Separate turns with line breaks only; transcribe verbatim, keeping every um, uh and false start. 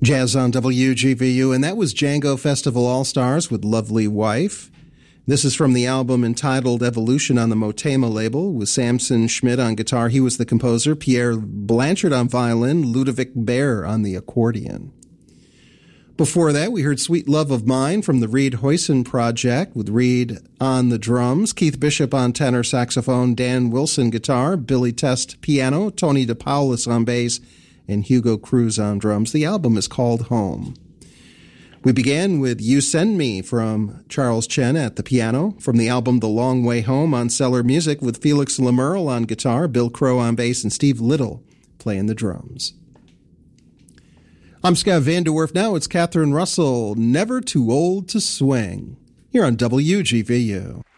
Jazz on W G V U, and that was Django Festival All-Stars with Lovely Wife. This is from the album entitled Evolution on the Motema label, with Samson Schmidt on guitar. He was the composer. Pierre Blanchard on violin. Ludovic Baer on the accordion. Before that, we heard Sweet Love of Mine from the Reed Hoyson Project, with Reed on the drums, Keith Bishop on tenor saxophone, Dan Wilson guitar, Billy Test piano, Tony DePaulis on bass, and Hugo Cruz on drums. The album is called Home. We began with You Send Me from Charles Chen at the piano, from the album The Long Way Home on Cellar Music, with Felix Lemerle on guitar, Bill Crow on bass, and Steve Little playing the drums. I'm Scott Vanderwerf. Now it's Catherine Russell, Never Too Old to Swing, here on W G V U.